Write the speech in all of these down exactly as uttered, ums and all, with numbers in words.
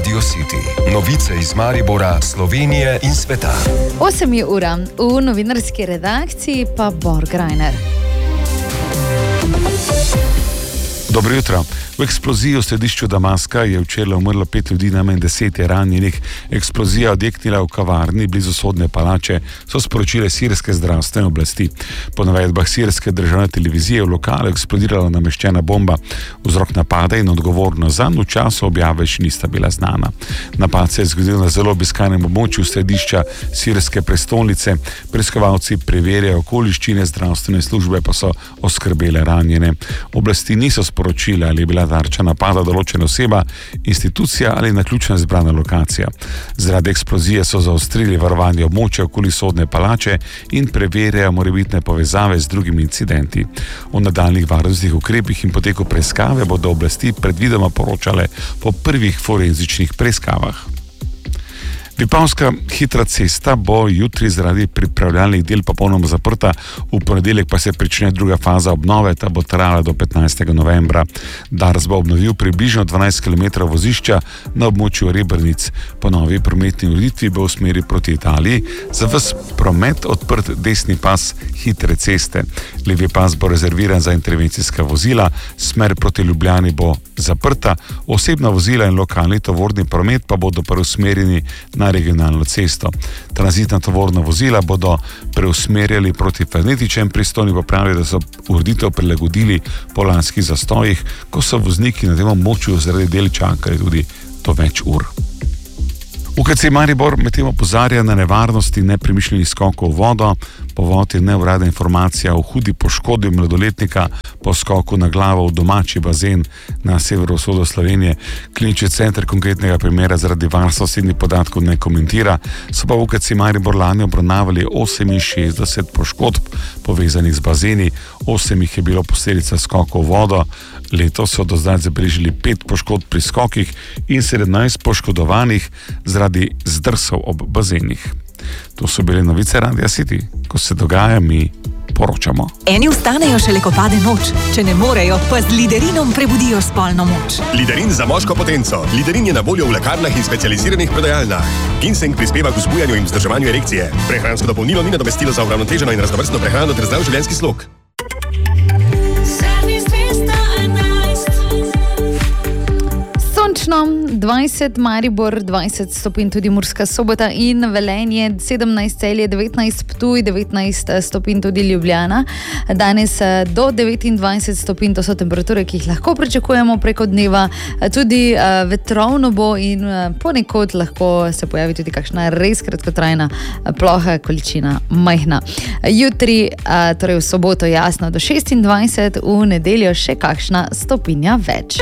Radio City. Novice iz Maribora, Slovenije in sveta. osem je ura, v novinarski redakciji pa Bor Grajner. Dobro jutro. V eksploziji v središču Damaska je včeraj umrlo pet ljudi, najmanj deset je ranjenih. Eksplozija odjeknila v kavarni blizu sodne palače, so sporočile sirske zdravstvene oblasti. Po navedbah sirske državne televizije v lokalu eksplodirala nameščena bomba. Vzrok napada in odgovornost zanj v času objave še nista bila znana. Napad se je zgodil na zelo obiskanem območju središča sirske prestolnice. Preiskovalci preverjajo okoliščine, zdravstvene službe pa so oskrbele ranjene. Oblasti niso sporočile, ali je bila tarča napada določena oseba, institucija ali naključno izbrana lokacija. Zaradi eksplozije so zaostrili varovanje območja okoli sodne palače in preverjajo morebitne povezave z drugimi incidenti. O nadaljnjih varnostnih ukrepih in poteku preiskave bodo oblasti predvidoma poročale po prvih forenzičnih preiskavah. Vipavska hitra cesta bo jutri zaradi pripravljalnih del popolnoma zaprta, v ponedeljek pa se prične druga faza obnove, ta bo trajala do petnajstega novembra. Dars bo obnovil približno dvanajst kilometrov vozišča na območju Rebrnic. Po novi prometni ureditvi bo v smeri proti Italiji za ves promet odprt desni pas hitre ceste. Levi pas bo rezerviran za intervencijska vozila, smer proti Ljubljani bo zaprta, osebna vozila in lokalni tovorni promet pa bodo preusmerjeni na regionalno cesto. Tranzitna tovorna vozila bodo preusmerjali proti Fernetičem, pristojni pa pravijo, da so ureditev prilagodili po lanskih zastojih, ko so vozniki na tem območju zaradi del čakali tudi do več ur. U K C Maribor medtem opozarja na nevarnosti nepremišljenih skokov v vodo. Povod je neuradna informacija o hudi poškodbi mladoletnika po skoku na glavo v domači bazen na severovzhodu Slovenije. Klinični center konkretnega primera zaradi varstva osebnih podatkov ne komentira. So pa v U K C Maribor lani obravnavali oseminšestdeset poškodb povezanih z bazeni, osem jih je bilo posledica skokov v vodo. Letos so do zdaj zabeležili pet poškodb pri skokih in sedemnajst poškodovanih zaradi zdrsov ob bazenih. To so bile novice Radia City. Ko se dogaja, mi poročamo. Eni vstanejo šele, ko pade noč. Če ne morejo, pa z Liderinom prebudijo spolno moč. Liderin za moško potenco. Liderin je na voljo v lekarnah in specializiranih prodajalnah. Ginseng prispeva k vzbujanju in vzdrževanju erekcije. Prehransko dopolnilo ni nadomestilo za uravnoteženo in raznovrstno prehrano ter zdrav življenjski slog. dvajset Maribor, dvajset stopinj tudi Murska Sobota in Velenje, sedemnajst Celje, devetnajst Ptuj, devetnajst stopinj tudi Ljubljana. Danes do devetindvajset stopinj, to so temperature, ki jih lahko pričakujemo preko dneva. Tudi vetrovno bo in ponekod lahko se pojavi tudi kakšna res kratkotrajna ploha, količina majhna. Jutri, torej v soboto jasno do šestindvajset, v nedeljo še kakšna stopinja več.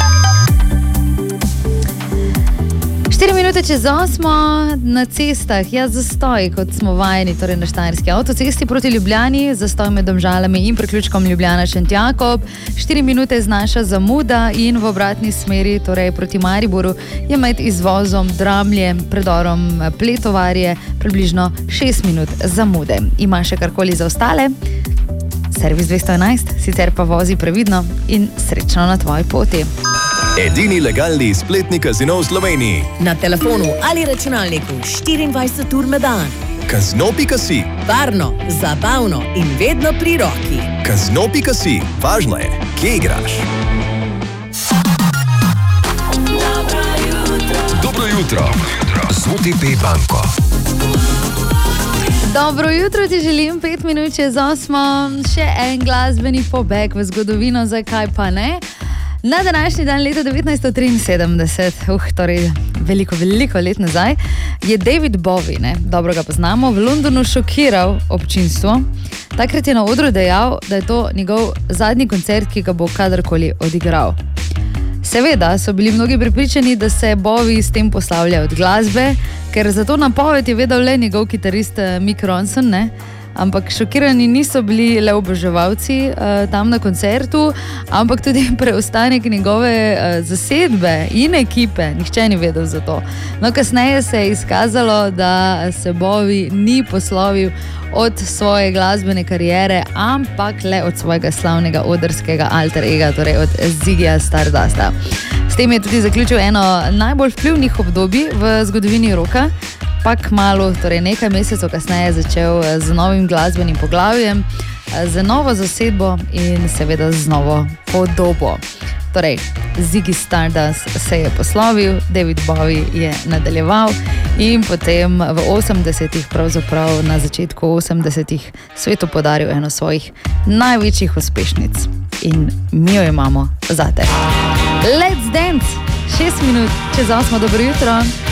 štiri minute čez osmo na cestah, ja, zastoj, kot smo vajeni, torej na Štajerski avtocesti proti Ljubljani, zastoj med Domžalami in priključkom Ljubljana-Šentjakob, štiri minute znaša zamuda in v obratni smeri, torej proti Mariboru, je med izvozom Dramlje, predorom Pletovarje, približno šest minut zamude. Ima še karkoli za ostale? Servis dvesto enajst, sicer pa vozi previdno in srečno na tvoji poti. Edini legalni spletni kazino v Sloveniji. Na telefonu ali računalniku štiriindvajset ur na dan. Kazino pika si. Varno, zabavno in vedno pri roki. Kazino pika si. Važno je, kje igraš. Dobro jutro. Z O T P banko. Dobro jutro ti želim, pet minut čez osmo, še en glasbeni pobeg v zgodovino, zakaj pa ne? Na današnji dan leta devetnajststo triinsedemdeset, uh, torej veliko, veliko let nazaj, je David Bowie, ne, dobro ga poznamo, v Londonu šokiral občinstvo. Takrat je na odru dejal, da je to njegov zadnji koncert, ki ga bo kadarkoli odigral. Seveda so bili mnogi prepričani, da se Bowie s tem poslavlja od glasbe, ker za to napoved je vedel le njegov kitarist Mick Ronson, ne? Ampak šokirani niso bili le oboževalci uh, tam na koncertu, ampak tudi preostanek njegove uh, zasedbe in ekipe. Nihče ni vedel za to. No, kasneje se je izkazalo, da se Bowie ni poslovil od svoje glasbene kariere, ampak le od svojega slavnega odrskega alter ega, torej od Ziggyja Stardusta. S tem je tudi zaključil eno najbolj vplivnih obdobij v zgodovini roka, pa kmalu, torej nekaj mesecev kasneje, začel z novim glasbenim poglavjem, z novo zasedbo in seveda z novo podobo. Torej, Ziggy Stardust se je poslovil, David Bowie je nadaljeval in potem v osemdesetih, pravzaprav na začetku osemdesetih, svetu podaril eno svojih največjih uspešnic. In mi jo imamo zate. Let's dance! Šest minut čez osmo, dobro jutro.